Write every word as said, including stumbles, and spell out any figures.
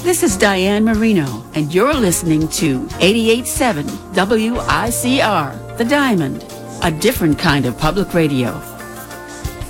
This is Diane Marino, and you're listening to eighty-eight point seven W I C R, The Diamond, a different kind of public radio.